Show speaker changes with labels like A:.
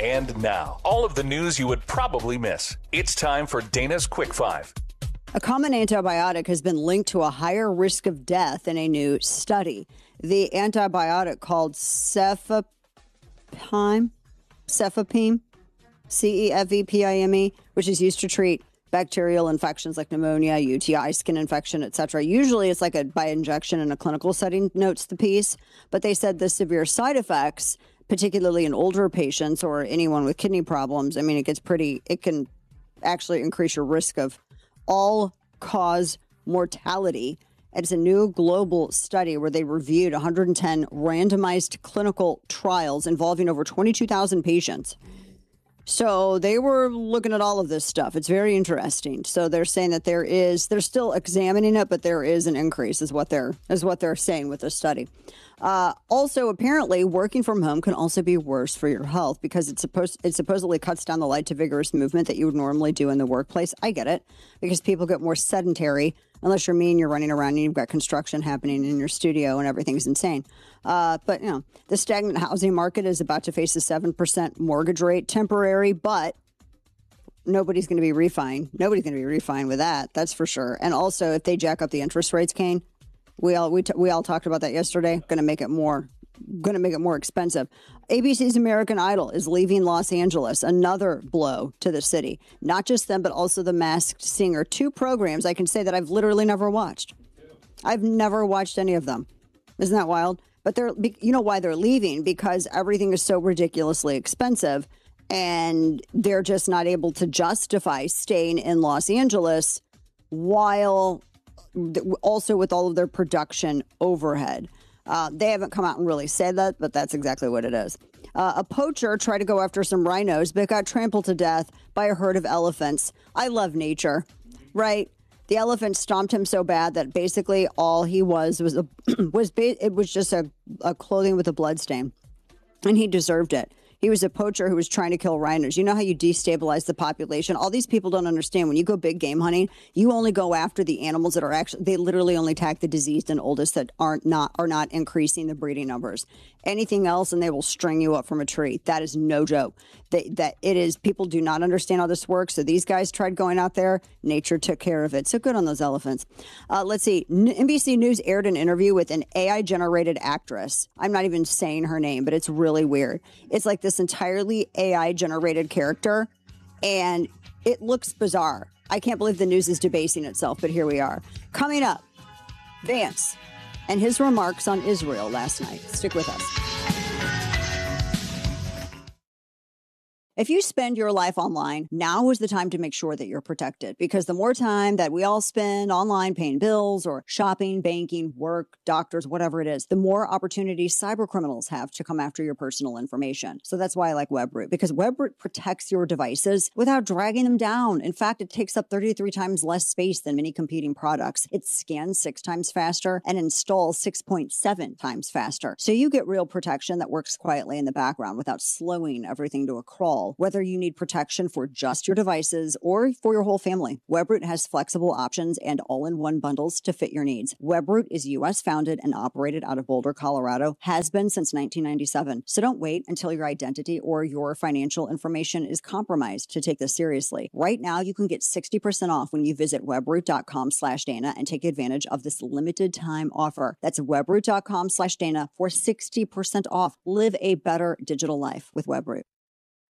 A: And now, all of the news you would probably miss. It's time for Dana's Quick Five.
B: A common antibiotic has been linked to a higher risk of death in a new study. The antibiotic called cefepime, CEFEPIME, which is used to treat bacterial infections like pneumonia, UTI, skin infection, etc. Usually it's like by injection in a clinical setting, notes the piece. But they said the severe side effects, particularly in older patients or anyone with kidney problems, I mean, it can actually increase your risk of all-cause mortality. It's a new global study where they reviewed 110 randomized clinical trials involving over 22,000 patients. So they were looking at all of this stuff. It's very interesting. So they're saying that they're still examining it, but there is an increase is what they're saying with this study. Also, apparently, working from home can also be worse for your health because it supposedly cuts down the light to vigorous movement that you would normally do in the workplace. I get it, because people get more sedentary, unless you're me and you're running around and you've got construction happening in your studio and everything's insane. But, the stagnant housing market is about to face a 7% mortgage rate, temporary, but nobody's going to be refining. Nobody's going to be refining with that. That's for sure. And also, if they jack up the interest rates, Kane, we all talked about that yesterday. Going to make it more expensive. ABC's American Idol is leaving Los Angeles. Another blow to the city. Not just them, but also The Masked Singer. Two programs I can say that I've literally never watched. I've never watched any of them. Isn't that wild? But you know why they're leaving? Because everything is so ridiculously expensive, and they're just not able to justify staying in Los Angeles while also with all of their production overhead. They haven't come out and really said that, but that's exactly what it is. A poacher tried to go after some rhinos, but got trampled to death by a herd of elephants. I love nature, right? The elephant stomped him so bad that basically all he was just a clothing with a blood stain, and he deserved it. He was a poacher who was trying to kill rhinos. You know how you destabilize the population? All these people don't understand. When you go big game hunting, you only go after the animals that are they literally only attack the diseased and oldest that are not increasing the breeding numbers. Anything else, and they will string you up from a tree. That is no joke. People do not understand how this works. So these guys tried going out there. Nature took care of it. So good on those elephants. Let's see. NBC News aired an interview with an AI-generated actress. I'm not even saying her name, but it's really weird. It's like this entirely AI-generated character, and it looks bizarre. I can't believe the news is debasing itself, but here we are. Coming up, Vance and his remarks on Israel last night. Stick with us. If you spend your life online, now is the time to make sure that you're protected, because the more time that we all spend online paying bills or shopping, banking, work, doctors, whatever it is, the more opportunities cyber criminals have to come after your personal information. So that's why I like WebRoot, because WebRoot protects your devices without dragging them down. In fact, it takes up 33 times less space than many competing products. It scans 6 times faster and installs 6.7 times faster. So you get real protection that works quietly in the background without slowing everything to a crawl. Whether you need protection for just your devices or for your whole family, WebRoot has flexible options and all-in-one bundles to fit your needs. WebRoot is U.S. founded and operated out of Boulder, Colorado, has been since 1997. So don't wait until your identity or your financial information is compromised to take this seriously. Right now, you can get 60% off when you visit webroot.com/Dana and take advantage of this limited time offer. That's webroot.com/Dana for 60% off. Live a better digital life with WebRoot.